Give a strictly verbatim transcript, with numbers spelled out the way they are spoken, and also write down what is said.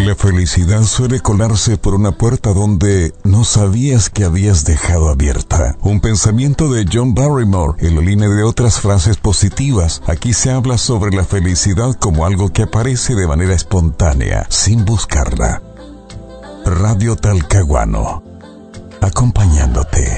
La felicidad suele colarse por una puerta donde no sabías que habías dejado abierta. Un pensamiento de John Barrymore en la línea de otras frases positivas. Aquí se habla sobre la felicidad como algo que aparece de manera espontánea, sin buscarla. Radio Talcahuano, acompañándote.